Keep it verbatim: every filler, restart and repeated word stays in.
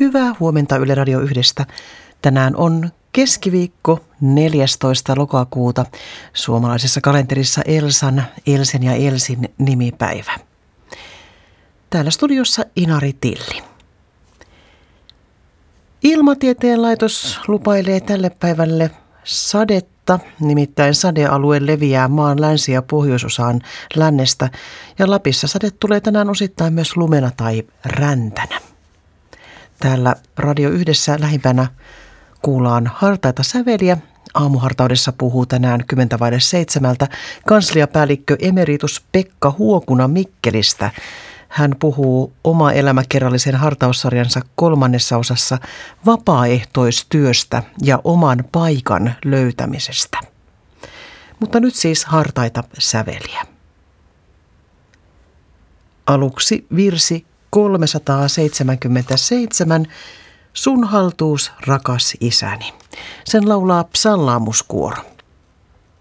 Hyvää huomenta Yle Radio yhdestä. Tänään on keskiviikko neljästoista lokakuuta. Suomalaisessa kalenterissa Elsan, Elsen ja Elsin nimipäivä. Täällä studiossa Inari Tilli. Ilmatieteen laitos lupailee tälle päivälle sadetta, nimittäin sadealue leviää maan länsi- ja pohjoisosaan lännestä ja Lapissa sade tulee tänään osittain myös lumena tai räntänä. Täällä Radio yhdessä lähimpänä kuullaan hartaita säveliä. Aamuhartaudessa puhuu tänään kymmentä vaille seitsemältä kansliapäällikkö emeritus Pekka Huokuna Mikkelistä. Hän puhuu oma elämäkerrallisen hartaussarjansa kolmannessa osassa vapaaehtoistyöstä ja oman paikan löytämisestä. Mutta nyt siis hartaita säveliä. Aluksi virsi kolmesataaseitsemänkymmentäseitsemän, Sun haltuus, rakas isäni. Sen laulaa psallaamuskuoro.